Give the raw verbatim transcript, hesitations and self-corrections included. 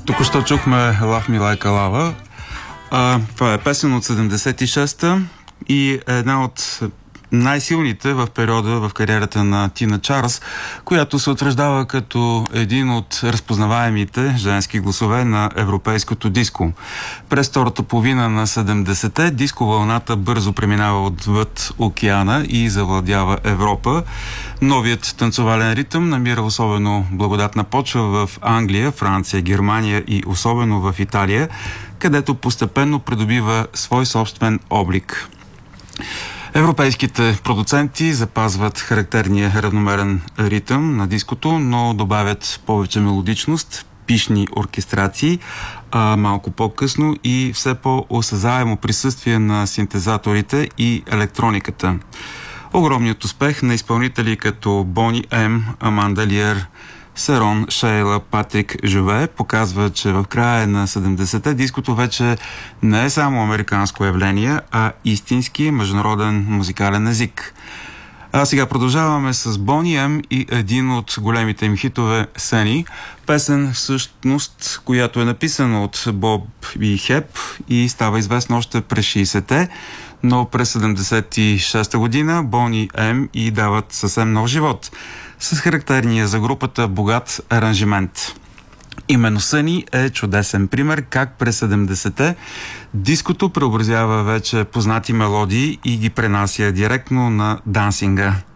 Току-що чухме Love Me Like a Lava. А, това е песен от седемдесет и шеста и една от най-силните в периода в кариерата на Тина Чарлз, която се утвърждава като един от разпознаваемите женски гласове на европейското диско. През втората половина на седемдесетте диско вълната бързо преминава отвъд океана и завладява Европа. Новият танцовален ритъм намира особено благодатна почва в Англия, Франция, Германия и особено в Италия, където постепенно придобива свой собствен облик. Европейските продуценти запазват характерния равномерен ритъм на диското, но добавят повече мелодичност, пишни оркестрации, а малко по-късно и все по-осъзаемо присъствие на синтезаторите и електрониката. Огромният успех на изпълнители като Бони М, Аманда Лиер, Серон, Шейла, Патрик Жове показва, че в края на седемдесетте диското вече не е само американско явление, а истински международен музикален език. А сега продължаваме с Бони М и един от големите им хитове Сени, песен всъщност, която е написана от Боб и Хеп и става известна още през шейсетте, но през седемдесет и шеста година Бони М и дават съвсем нов живот с характерния за групата богат аранжимент. Именно Съни е чудесен пример как през седемдесетте диското преобразява вече познати мелодии и ги пренася директно на дансинга.